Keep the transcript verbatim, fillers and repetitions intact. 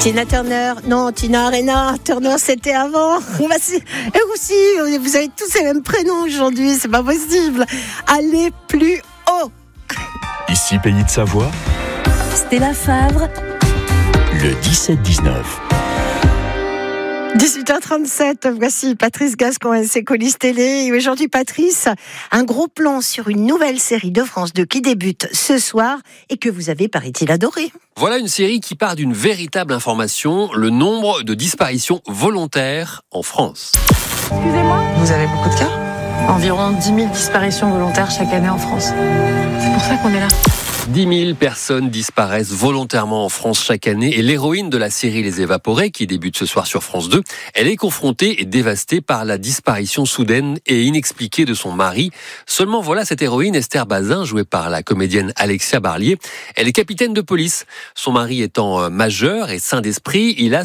Tina Turner, non, Tina Arena, Turner c'était avant. On va si... Et aussi, vous avez tous les mêmes prénoms aujourd'hui, c'est pas possible. Allez plus haut. Ici Pays de Savoie, Stella Favre, le dix-sept dix-neuf. dix-huit heures trente-sept, voici Patrice Gascon et ses coulisses télé. Et aujourd'hui, Patrice, un gros plan sur une nouvelle série de France deux qui débute ce soir et que vous avez, paraît-il, adoré. Voilà une série qui part d'une véritable information, le nombre de disparitions volontaires en France. Excusez-moi, Vous avez beaucoup de cas ? environ dix mille disparitions volontaires chaque année en France. C'est pour ça qu'on est là. dix mille personnes disparaissent volontairement en France chaque année et l'héroïne de la série Les Évaporés, qui débute ce soir sur France deux, elle est confrontée et dévastée par la disparition soudaine et inexpliquée de son mari. Seulement voilà, cette héroïne, Esther Bazin, jouée par la comédienne Alexia Barlier, elle est capitaine de police. Son mari étant majeur et sain d'esprit, il a